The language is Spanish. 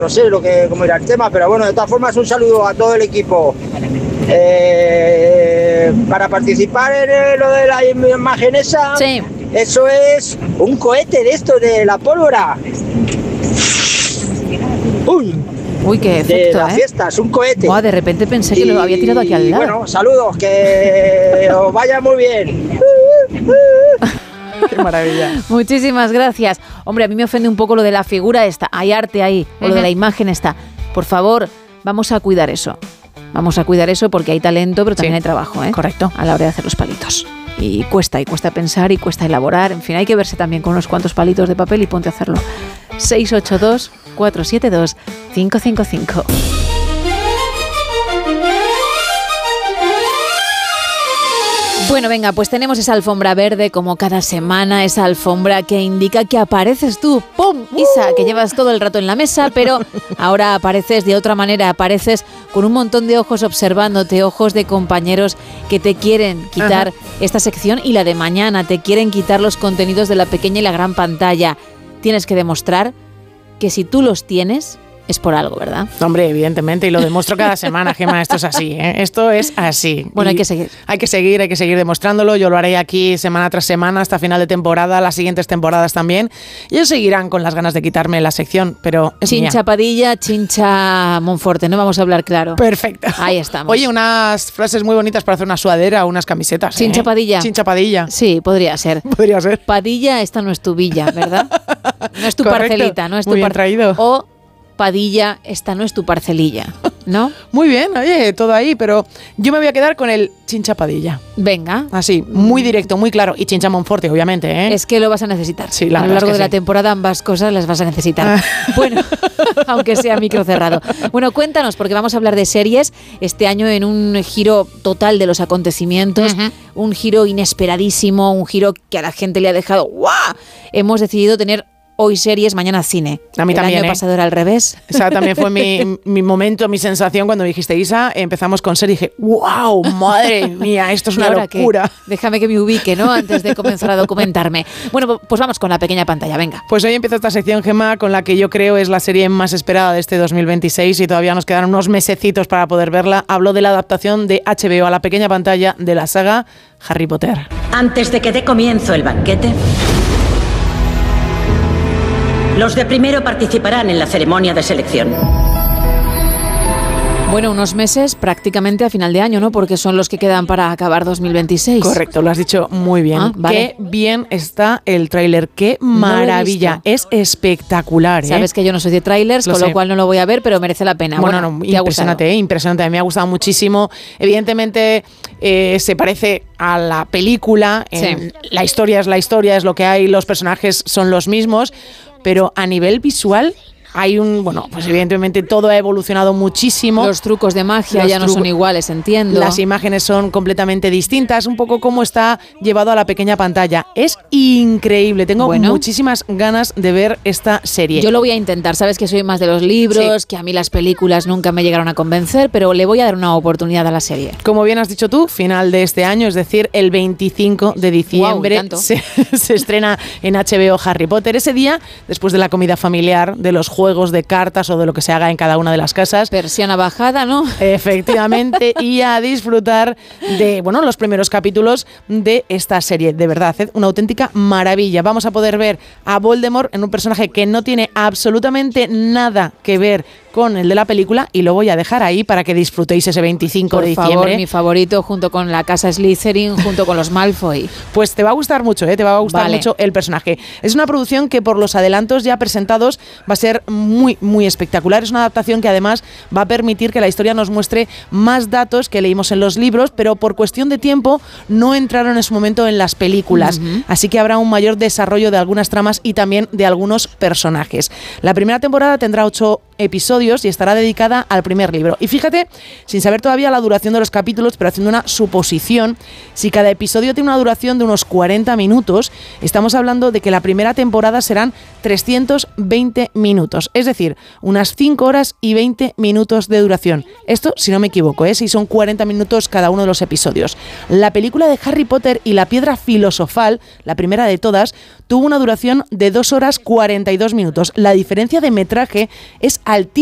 no sé cómo irá el tema, pero bueno, de todas formas un saludo a todo el equipo. Para participar en lo de la imagen esa, sí. Eso es un cohete de esto, de la pólvora. Uy, qué efecto, de la fiesta, es un cohete. Buah, de repente pensé que lo había tirado aquí al lado. Bueno, saludos, que os vaya muy bien. Qué maravilla. Muchísimas gracias. Hombre, a mí me ofende un poco lo de la figura esta. Hay arte ahí, o lo de la imagen esta. Por favor, vamos a cuidar eso. Vamos a cuidar eso porque hay talento, pero también hay trabajo, ¿eh? Correcto. A la hora de hacer los palitos. Y cuesta pensar y cuesta elaborar. En fin, hay que verse también con unos cuantos palitos de papel y ponte a hacerlo. 682-472-555. Bueno, venga, pues tenemos esa alfombra verde como cada semana, esa alfombra que indica que apareces tú, ¡pum! Isa, que llevas todo el rato en la mesa, pero ahora apareces de otra manera, apareces con un montón de ojos observándote, ojos de compañeros que te quieren quitar esta sección y la de mañana, te quieren quitar los contenidos de la pequeña y la gran pantalla. Tienes que demostrar que si tú los tienes, es por algo, ¿verdad? Hombre, evidentemente, y lo demuestro cada semana, Gemma, esto es así, ¿eh? Esto es así. Bueno, hay que seguir. Hay que seguir demostrándolo, yo lo haré aquí semana tras semana hasta final de temporada, las siguientes temporadas también, y ellos seguirán con las ganas de quitarme la sección, pero es Chincha mía. Padilla, Chincha Monforte, ¿no? Vamos a hablar claro. Perfecto. Ahí estamos. Oye, unas frases muy bonitas para hacer una sudadera o unas camisetas. Chincha Padilla. Chincha Padilla. Sí, podría ser. Podría ser. Padilla, esta no es tu villa, ¿verdad? No es tu Correcto. parcelita, no es tu Muy bien traído. O Padilla, esta no es tu parcelilla, ¿no? Muy bien, oye, todo ahí, pero yo me voy a quedar con el Chincha Padilla. Venga. Así, muy directo, muy claro. Y Chincha Monforte, obviamente, ¿eh? Es que lo vas a necesitar. Sí, la a lo verdad largo es que de la sí. temporada ambas cosas las vas a necesitar. Bueno, aunque sea micro cerrado. Bueno, cuéntanos, porque vamos a hablar de series este año en un giro total de los acontecimientos, un giro inesperadísimo, un giro que a la gente le ha dejado ¡guau! Hemos decidido tener hoy series, mañana cine. A mí también, El año pasado era al revés. Esa también fue mi momento, mi sensación cuando dijiste, Isa, empezamos con serie y dije, ¡wow! ¡Madre mía! Esto es una locura. Déjame que me ubique, ¿no? Antes de comenzar a documentarme. Bueno, pues vamos con la pequeña pantalla, venga. Pues hoy empieza esta sección, Gemma, con la que yo creo es la serie más esperada de este 2026 y todavía nos quedan unos mesecitos para poder verla. Hablo de la adaptación de HBO a la pequeña pantalla de la saga Harry Potter. Antes de que dé comienzo el banquete, los de primero participarán en la ceremonia de selección. Bueno, unos meses prácticamente a final de año, ¿no? Porque son los que quedan para acabar 2026. Correcto, lo has dicho muy bien. Vale. Qué bien está el tráiler, qué maravilla. No lo he es espectacular, ¿eh? Sabes que yo no soy de trailers, Lo con sé. lo cual no lo voy a ver, pero merece la pena. Bueno, ¿te ha impresionante, gustado? impresionante. A mí me ha gustado muchísimo. Evidentemente se parece a la película. Sí. La historia es la historia, es lo que hay, los personajes son los mismos, pero a nivel visual hay pues evidentemente todo ha evolucionado muchísimo. Los trucos de magia ya no son iguales, entiendo. Las imágenes son completamente distintas, un poco como está llevado a la pequeña pantalla. Es increíble, tengo muchísimas ganas de ver esta serie. Yo lo voy a intentar, sabes que soy más de los libros, que a mí las películas nunca me llegaron a convencer, pero le voy a dar una oportunidad a la serie. Como bien has dicho tú, final de este año, es decir, el 25 de diciembre se estrena en HBO Harry Potter. Ese día, después de la comida familiar, de los juegos de cartas o de lo que se haga en cada una de las casas. Persiana bajada, ¿no? Efectivamente, y a disfrutar de, los primeros capítulos de esta serie. De verdad, una auténtica maravilla. Vamos a poder ver a Voldemort en un personaje que no tiene absolutamente nada que ver con el de la película y lo voy a dejar ahí para que disfrutéis ese 25 de diciembre. Por favor, mi favorito junto con la casa Slytherin, junto con los Malfoy. Pues te va a gustar mucho, te va a gustar mucho el personaje. Es una producción que por los adelantos ya presentados va a ser muy, muy espectacular. Es una adaptación que además va a permitir que la historia nos muestre más datos que leímos en los libros, pero por cuestión de tiempo no entraron en su momento en las películas. Así que habrá un mayor desarrollo de algunas tramas y también de algunos personajes. La primera temporada tendrá 8 episodios y estará dedicada al primer libro. Y fíjate, sin saber todavía la duración de los capítulos, pero haciendo una suposición, si cada episodio tiene una duración de unos 40 minutos, estamos hablando de que la primera temporada serán 320 minutos, es decir, unas 5 horas y 20 minutos de duración. Esto, si no me equivoco, si son 40 minutos cada uno de los episodios. La película de Harry Potter y la Piedra Filosofal, la primera de todas, tuvo una duración de 2 horas 42 minutos. La diferencia de metraje es al